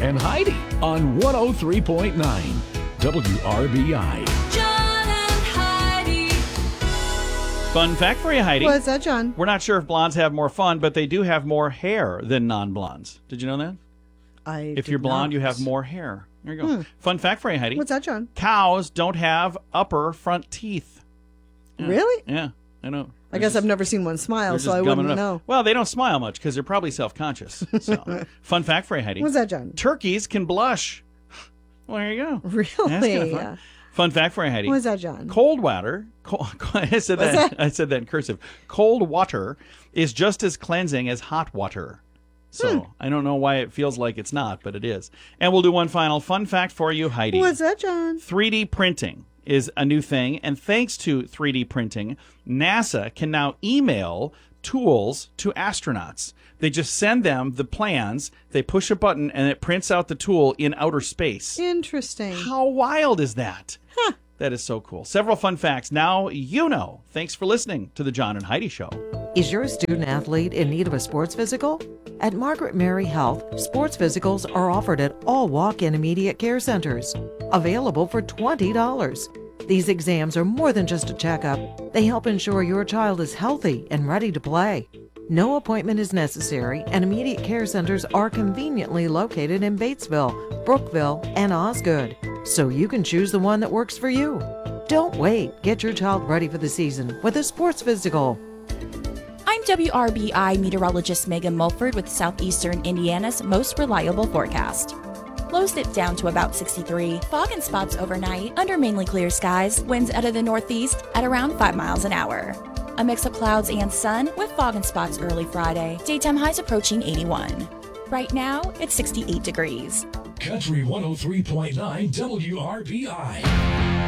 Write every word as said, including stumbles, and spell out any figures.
and Heidi on one oh three point nine W R B I. John and Heidi. Fun fact for you, Heidi. What's that, John? We're not sure if blondes have more fun, but they do have more hair than non-blondes. Did you know that? I If did you're blonde, not. you have more hair. There you go. Hmm. Fun fact for you, Heidi. What's that, John? Cows don't have upper front teeth. Yeah. Really? Yeah, I know. I guess I've never seen one smile, They're so just I gumming wouldn't it up. know. Well, they don't smile much because they're probably self-conscious. So, fun fact for you, Heidi. What's that, John? Turkeys can blush. Well, there you go. Really? That's kinda fun. Fun fact for you, Heidi. What's that, John? Cold water. Cold, I said What's that, that? I said that in cursive. Cold water is just as cleansing as hot water. So Hmm. I don't know why it feels like it's not, but it is. And we'll do one final fun fact for you, Heidi. What's that, John? three D printing is a new thing, and thanks to three D printing, NASA can now email tools to astronauts. They just send them the plans, they push a button, and it prints out the tool in outer space. Interesting. How wild is that? Huh. That is so cool. Several fun facts. Now you know. Thanks for listening to the John and Heidi Show. Is your student athlete in need of a sports physical? At Margaret Mary Health, sports physicals are offered at all walk-in immediate care centers, available for twenty dollars. These exams are more than just a checkup. They help ensure your child is healthy and ready to play. No appointment is necessary, and immediate care centers are conveniently located in Batesville, Brookville, and Osgood, so you can choose the one that works for you. Don't wait. Get your child ready for the season with a sports physical. I'm W R B I meteorologist Megan Mulford with Southeastern Indiana's most reliable forecast. Lows dip down to about sixty-three. Fog and spots overnight under mainly clear skies. Winds out of the northeast at around five miles an hour. A mix of clouds and sun with fog and spots early Friday. Daytime highs approaching eighty-one. Right now, it's sixty-eight degrees. Country one oh three point nine W R B I.